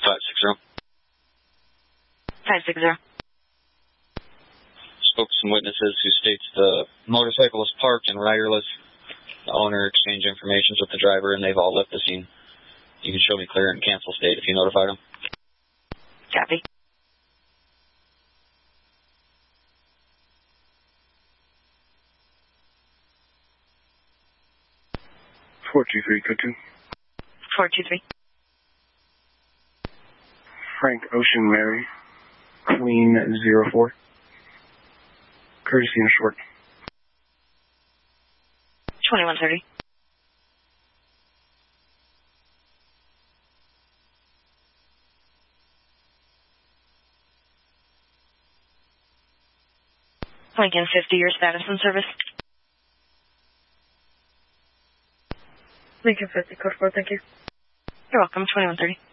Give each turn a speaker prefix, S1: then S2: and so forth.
S1: 560.
S2: 560.
S1: Spoke to some witnesses who states the motorcycle was parked and riderless. The owner exchanged information with the driver, and they've all left the scene. You can show me clear and cancel state if you notified them.
S2: Copy.
S3: Code
S2: 423.
S3: Frank Ocean Mary, Queen 04. Courtesy and short.
S2: 2130. Lincoln 50, your status and service.
S4: Lincoln 50, code 4, thank you.
S2: You're welcome, 2130.